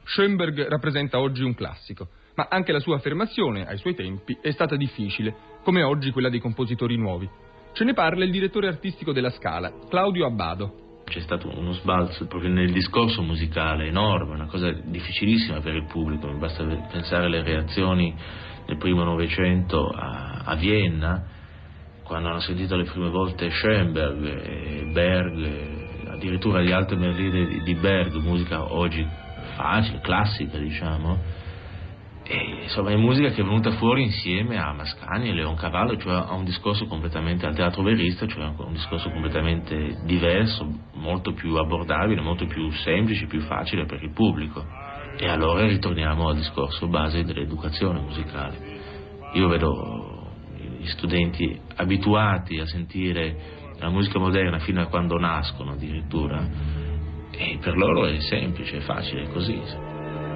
Schoenberg rappresenta oggi un classico, ma anche la sua affermazione, ai suoi tempi, è stata difficile, come oggi quella dei compositori nuovi. Ce ne parla il direttore artistico della Scala, Claudio Abbado. C'è stato uno sbalzo proprio nel discorso musicale enorme, una cosa difficilissima per il pubblico. Basta pensare alle reazioni del primo Novecento a Vienna, quando hanno sentito le prime volte Schoenberg e Berg, addirittura gli alte melodie di Berg, musica oggi facile, classica, diciamo. E insomma è musica che è venuta fuori insieme a Mascagni e Leoncavallo, cioè a un discorso completamente, al teatro verista, cioè un discorso completamente diverso, molto più abbordabile, molto più semplice, più facile per il pubblico. E allora ritorniamo al discorso base dell'educazione musicale. Io vedo gli studenti abituati a sentire la musica moderna fino a quando nascono addirittura, e per loro è semplice, è facile, è così.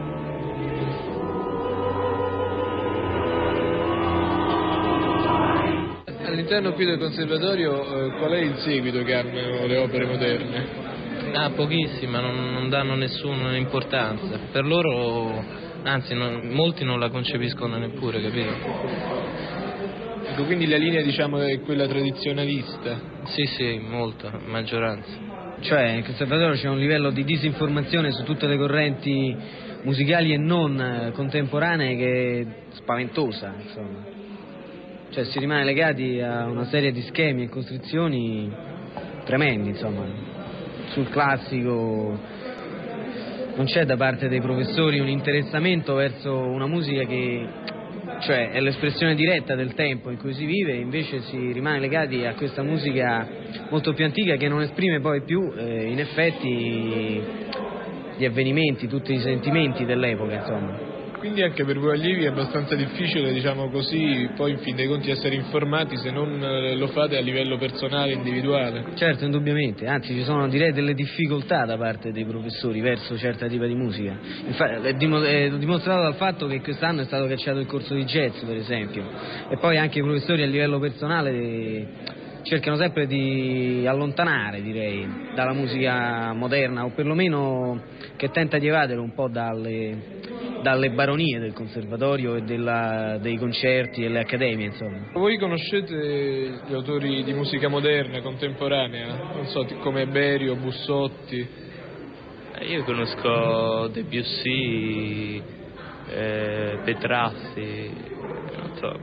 All'interno qui del conservatorio qual è il seguito che hanno le opere moderne? Pochissima, non danno nessuna importanza. Per loro, anzi, molti non la concepiscono neppure, capito? Ecco, quindi la linea, diciamo, è quella tradizionalista? Sì, molto, maggioranza. Cioè, in conservatorio c'è un livello di disinformazione su tutte le correnti musicali e non contemporanee che è spaventosa, insomma. Cioè si rimane legati a una serie di schemi e costrizioni tremendi, insomma. Sul classico non c'è da parte dei professori un interessamento verso una musica che, cioè, è l'espressione diretta del tempo in cui si vive, invece si rimane legati a questa musica molto più antica che non esprime poi più in effetti gli avvenimenti, tutti i sentimenti dell'epoca, insomma. Quindi anche per voi allievi è abbastanza difficile, diciamo così, poi in fin dei conti essere informati se non lo fate a livello personale, individuale. Certo, indubbiamente, anzi ci sono, direi, delle difficoltà da parte dei professori verso certa tipa di musica. Infatti è dimostrato dal fatto che quest'anno è stato cacciato il corso di jazz, per esempio, e poi anche i professori a livello personale cercano sempre di allontanare, direi, dalla musica moderna, o perlomeno che tenta di evadere un po' dalle baronie del conservatorio e dei concerti e le accademie, insomma. Voi conoscete gli autori di musica moderna, contemporanea? Non so, come Berio, Bussotti? Io conosco Debussy, Petrassi, non so,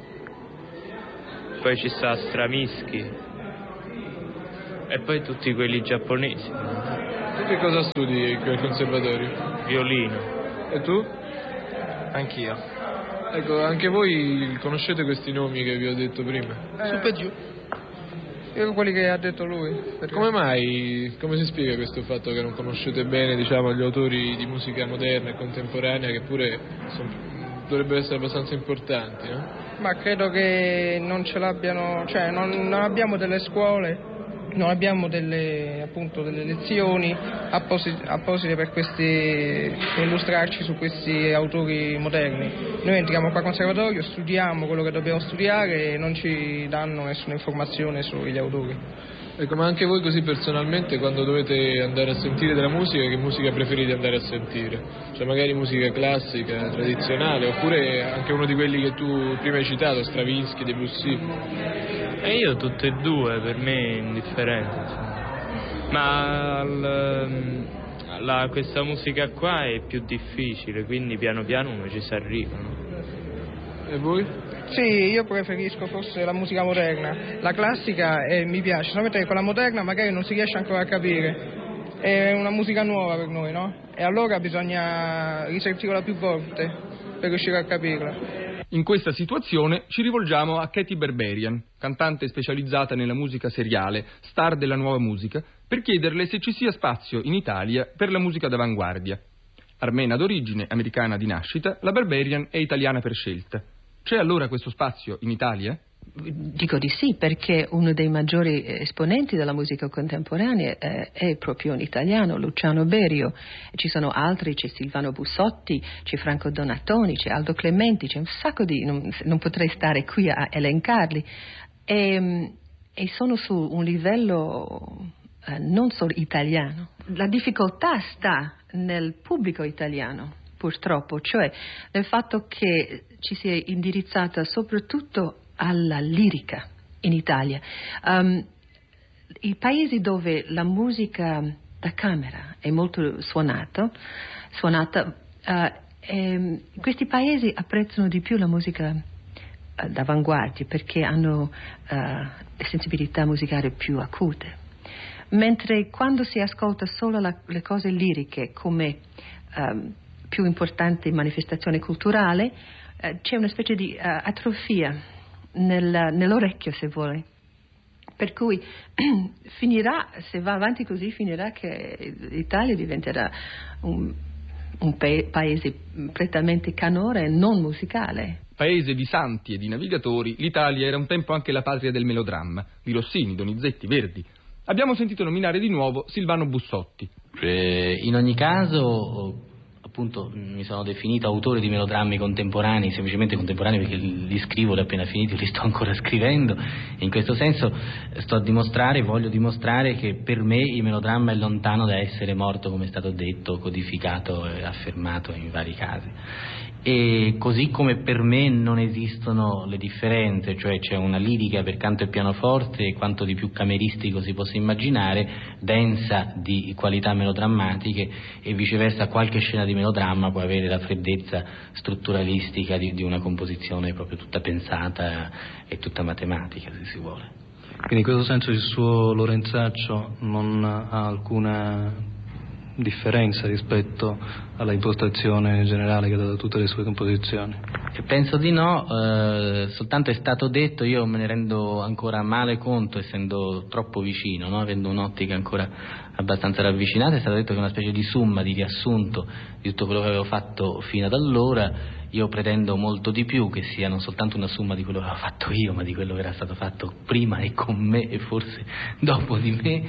poi ci sta Stravinsky e poi tutti quelli giapponesi. Tu che cosa studi qui al conservatorio? Violino. E tu? Anch'io. Ecco, anche voi conoscete questi nomi che vi ho detto prima? Su per giù. Io quelli che ha detto lui. Perché? Come mai, come si spiega questo fatto che non conoscete bene, diciamo, gli autori di musica moderna e contemporanea, che pure dovrebbero essere abbastanza importanti, no? Ma credo che non ce l'abbiano, cioè non abbiamo delle scuole, non abbiamo delle lezioni apposite per illustrarci su questi autori moderni. Noi entriamo qua al conservatorio, studiamo quello che dobbiamo studiare e non ci danno nessuna informazione sugli autori. Ecco, ma anche voi così personalmente, quando dovete andare a sentire della musica, che musica preferite andare a sentire? Cioè magari musica classica, tradizionale, oppure anche uno di quelli che tu prima hai citato, Stravinsky, Debussy? E io tutte e due, per me è indifferente, insomma. Ma questa musica qua è più difficile, quindi piano piano uno ci si arriva, no? E voi? Sì, io preferisco forse la musica moderna. La classica mi piace, solamente che con la moderna magari non si riesce ancora a capire. È una musica nuova per noi, no? E allora bisogna risentirla più volte per riuscire a capirla. In questa situazione ci rivolgiamo a Katy Berberian, cantante specializzata nella musica seriale, star della nuova musica, per chiederle se ci sia spazio in Italia per la musica d'avanguardia. Armena d'origine, americana di nascita, la Berberian è italiana per scelta. C'è allora questo spazio in Italia? Dico di sì, perché uno dei maggiori esponenti della musica contemporanea è proprio un italiano, Luciano Berio. Ci sono altri, c'è Silvano Bussotti, c'è Franco Donatoni, c'è Aldo Clementi, c'è un sacco di... non potrei stare qui a elencarli. E sono su un livello non solo italiano. La difficoltà sta nel pubblico italiano, purtroppo, cioè nel fatto che ci sia indirizzata soprattutto alla lirica in Italia. I paesi dove la musica da camera è molto suonata, questi paesi apprezzano di più la musica d'avanguardia perché hanno le sensibilità musicali più acute. Mentre quando si ascolta solo le cose liriche come più importante manifestazione culturale, c'è una specie di atrofia nell'orecchio, se vuole. Per cui finirà, se va avanti così, finirà che l'Italia diventerà un paese prettamente canore e non musicale. Paese di santi e di navigatori, l'Italia era un tempo anche la patria del melodramma, di Rossini, Donizetti, Verdi. Abbiamo sentito nominare di nuovo Silvano Bussotti. In ogni caso, appunto, mi sono definito autore di melodrammi contemporanei, semplicemente contemporanei perché li scrivo, li ho appena finiti, li sto ancora scrivendo, e in questo senso voglio dimostrare che per me il melodramma è lontano da essere morto, come è stato detto, codificato e affermato in vari casi. E così come per me non esistono le differenze, cioè c'è una lirica per canto e pianoforte e quanto di più cameristico si possa immaginare, densa di qualità melodrammatiche, e viceversa qualche scena di melodramma può avere la freddezza strutturalistica di una composizione proprio tutta pensata e tutta matematica, se si vuole. Quindi in questo senso il suo Lorenzaccio non ha alcuna differenza rispetto alla impostazione generale che ha dato a tutte le sue composizioni? Penso di no, soltanto è stato detto, io me ne rendo ancora male conto essendo troppo vicino, no? Avendo un'ottica ancora abbastanza ravvicinata, è stato detto che è una specie di summa, di riassunto di tutto quello che avevo fatto fino ad allora. Io pretendo molto di più, che sia non soltanto una somma di quello che avevo fatto io, ma di quello che era stato fatto prima e con me e forse dopo di me,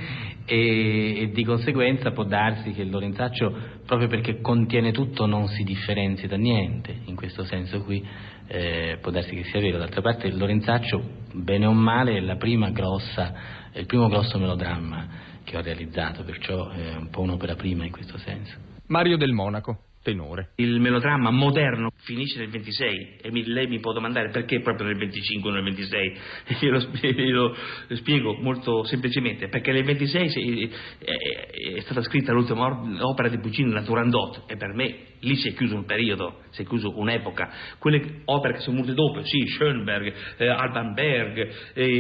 e di conseguenza può darsi che il Lorenzaccio, proprio perché contiene tutto, non si differenzi da niente. In questo senso qui può darsi che sia vero. D'altra parte il Lorenzaccio, bene o male, è il primo grosso melodramma che ho realizzato, perciò è un po' un'opera prima in questo senso. Mario Del Monaco, tenore. Il melodramma moderno finisce nel 26 e lei mi può domandare perché proprio nel 25 o nel 26. Io lo spiego molto semplicemente, perché nel 26 è stata scritta l'ultima opera di Puccini, la Turandot, e per me lì si è chiuso un periodo, si è chiuso un'epoca. Quelle opere che sono venute dopo, sì, Schoenberg, Alban Berg,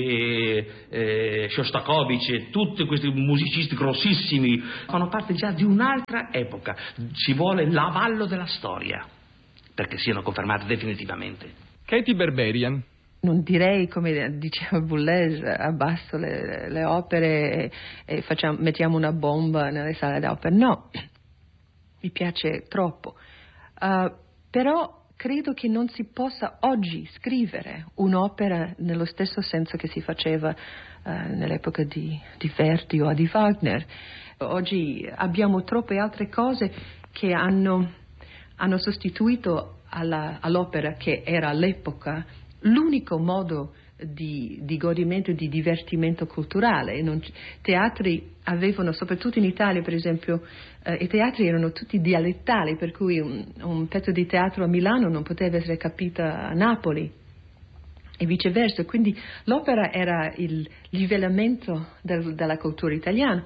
Shostakovich, tutti questi musicisti grossissimi fanno parte già di un'altra epoca. Ci vuole l'avallo della storia perché siano confermate definitivamente. Katy Berberian. Non direi, come diceva Boulez, abbasso le opere e mettiamo una bomba nelle sale d'opera. No, mi piace troppo. Però credo che non si possa oggi scrivere un'opera nello stesso senso che si faceva nell'epoca di Verdi o di Wagner. Oggi abbiamo troppe altre cose che hanno sostituito all'opera che era all'epoca l'unico modo di godimento, di divertimento culturale. Teatri avevano, soprattutto in Italia per esempio, i teatri erano tutti dialettali, per cui un pezzo di teatro a Milano non poteva essere capita a Napoli e viceversa. Quindi l'opera era il livellamento della cultura italiana.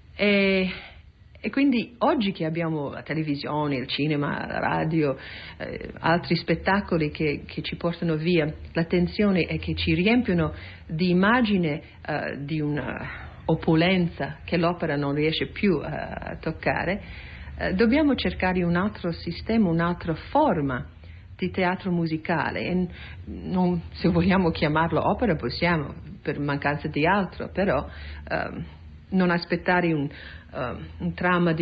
E quindi oggi che abbiamo la televisione, il cinema, la radio, altri spettacoli che ci portano via l'attenzione e che ci riempiono di immagine di una opulenza che l'opera non riesce più a toccare, dobbiamo cercare un altro sistema, un'altra forma di teatro musicale. E se vogliamo chiamarlo opera possiamo, per mancanza di altro, però non aspettare un trama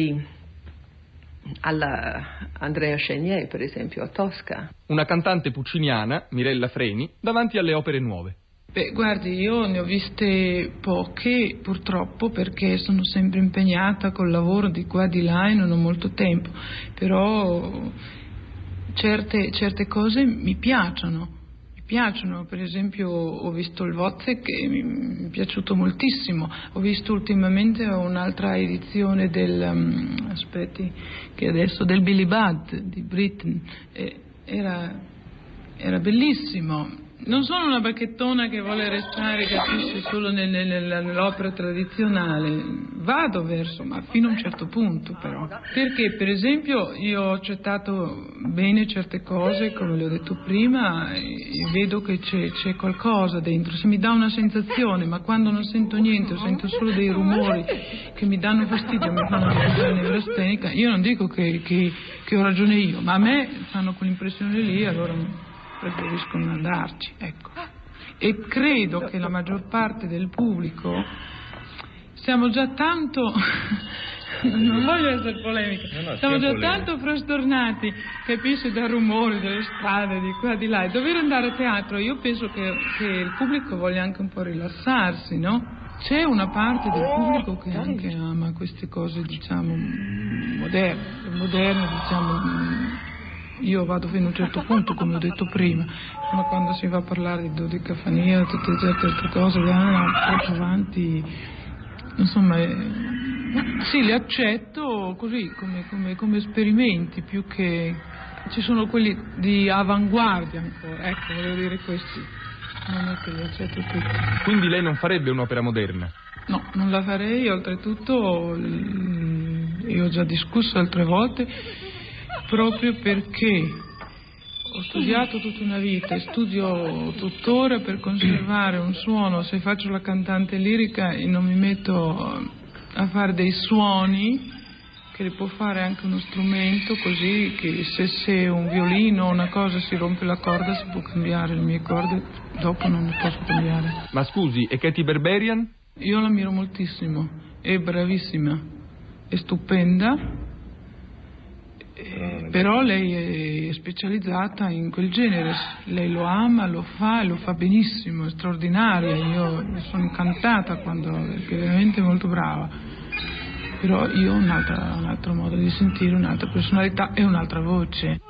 alla Andrea Chenier, per esempio, a Tosca. Una cantante pucciniana, Mirella Freni, davanti alle opere nuove. Beh, guardi, io ne ho viste poche, purtroppo, perché sono sempre impegnata col lavoro di qua di là e non ho molto tempo, però certe cose mi piacciono piacciono. Per esempio ho visto il Wozzeck che mi è piaciuto moltissimo, ho visto ultimamente un'altra edizione del del Billy Budd di Britten, era bellissimo. Non sono una bacchettona che vuole restare, capisci, solo nell'opera tradizionale, vado verso, ma fino a un certo punto però. Perché per esempio io ho accettato bene certe cose, come le ho detto prima, e vedo che c'è qualcosa dentro, se mi dà una sensazione, ma quando non sento niente, sento solo dei rumori che mi danno fastidio, mi fanno diventare nevrastenica, io non dico che ho ragione io, ma a me fanno quell'impressione lì, allora preferisco non andarci, ecco. E credo che la maggior parte del pubblico siamo già tanto non voglio essere polemica, siamo già tanto frastornati, capisci, dal rumore delle strade di qua di là, e dover andare a teatro, io penso che il pubblico voglia anche un po' rilassarsi, no? C'è una parte del pubblico che anche ama queste cose, diciamo, moderne, diciamo. Io vado fino a un certo punto, come ho detto prima, ma quando si va a parlare di dodecafania, tutte certe altre cose, porto avanti, insomma, sì, li accetto così, come esperimenti, più che ci sono quelli di avanguardia ancora, ecco, volevo dire questi, non è che li accetto tutti. Quindi lei non farebbe un'opera moderna? No, non la farei, oltretutto io ho già discusso altre volte, proprio perché ho studiato tutta una vita e studio tuttora per conservare un suono. Se faccio la cantante lirica e non mi metto a fare dei suoni, che li può fare anche uno strumento, così che se un violino o una cosa si rompe la corda si può cambiare le mie corde, dopo non le posso cambiare. Ma scusi, e Katy Berberian? Io l'ammiro moltissimo, è bravissima, è stupenda. Però lei è specializzata in quel genere, lei lo ama, lo fa e lo fa benissimo, è straordinaria, io sono incantata perché è veramente molto brava, però io ho un altro modo di sentire, un'altra personalità e un'altra voce.